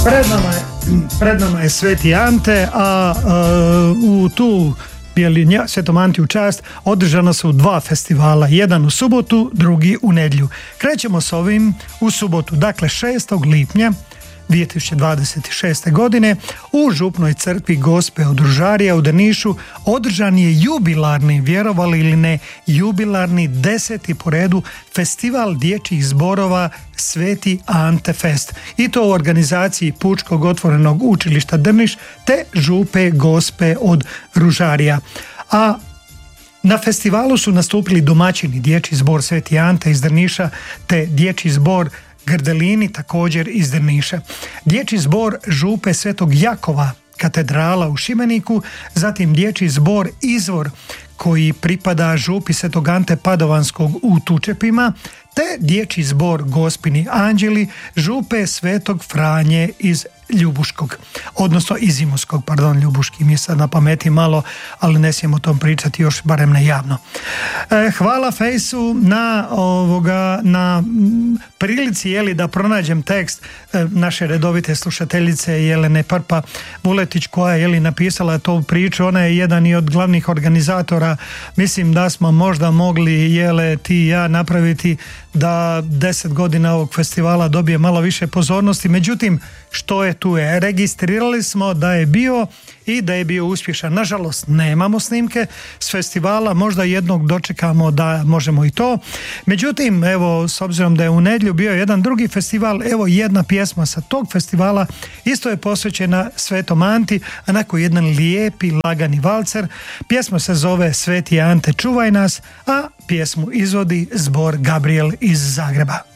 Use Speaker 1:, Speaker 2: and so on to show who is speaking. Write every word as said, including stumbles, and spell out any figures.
Speaker 1: Pred nama je, pred nama je Sveti Ante, a uh, u tu Bjelinja, Svetom Anti u čast, održana su dva festivala, jedan u subotu, drugi u nedjelju. Krećemo s ovim u subotu, dakle šestog lipnja dvije tisuće dvadeset šeste. godine u župnoj crkvi Gospe od Ružarija u Drnišu održan je jubilarni, vjerovali ili ne, jubilarni deseti po redu festival dječjih zborova Sveti Ante Fest. I to u organizaciji Pučkog otvorenog učilišta Drniš te župe Gospe od Ružarija. A na festivalu su nastupili domaćini dječji zbor Sveti Ante iz Drniša te dječji zbor Grdelini također iz Drniša. Dječji zbor župe Svetog Jakova katedrala u Šibeniku, zatim dječji zbor Izvor koji pripada župi Svetog Ante Padovanskog u Tučepima, te dječji zbor Gospini Anđeli župe Svetog Franje iz Ljubuškog, odnosno iz Imotskog, pardon, Ljubuški mi je sad na pameti malo, ali ne smijemo o tom pričati još, barem ne javno. E, hvala Fejsu na ovoga, na prilici, jeli, da pronađem tekst e, naše redovite slušateljice Jelene Prpa Vuletić, koja je, jeli, napisala tu priču. Ona je jedan i od glavnih organizatora. Mislim da smo možda mogli, Jele, ti i ja, napraviti da deset godina ovog festivala dobije malo više pozornosti, međutim što je tu je, registrirali smo da je bio i da je bio uspješan. Nažalost nemamo snimke s festivala, možda jednog dočekamo da možemo i to, međutim evo, s obzirom da je u nedjelju bio jedan drugi festival, evo jedna pjesma sa tog festivala isto je posvećena Svetom Anti, onako jedan lijepi lagani valcer. Pjesma se zove Sveti Ante čuvaj nas, a pjesmu izvodi zbor Gabriel iz Zagreba.